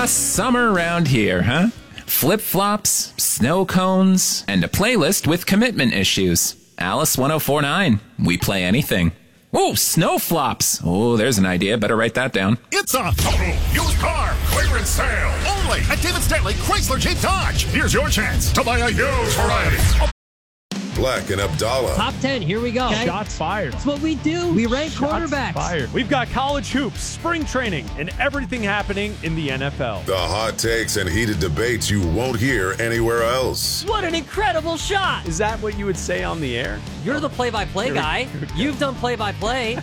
Summer around here, huh? Flip-flops, snow cones, and a playlist with commitment issues. Alice 1049. We play anything. Oh, snow flops. Oh, there's an idea. Better write that down. It's a total used car clearance sale. Only at David Stanley Chrysler Jeep Dodge. Here's your chance to buy a used variety. Black and Abdallah. Top 10, here we go. Okay? Shots fired. That's what we do. We rank Shots quarterbacks. fired. We've got college hoops, spring training, and everything happening in the NFL. The hot takes and heated debates you won't hear anywhere else. What an incredible shot. Is that what you would say on the air? You're the play-by-play guy. You've done play-by-play.